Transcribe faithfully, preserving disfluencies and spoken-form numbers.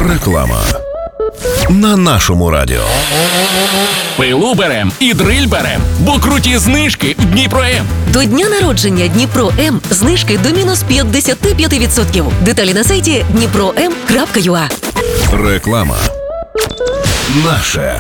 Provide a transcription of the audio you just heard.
Реклама на нашому радіо. Пилу берем і дриль берем, бо круті знижки в Дніпро-М. До дня народження Дніпро-М знижки до мінус п'ятдесят п'ять відсотків. Деталі на сайті дніпро ем крапка ю а. Реклама. Наше